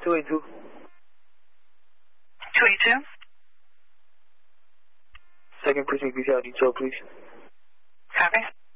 282. 282? Second precinct, BCI, detail, please. Copy.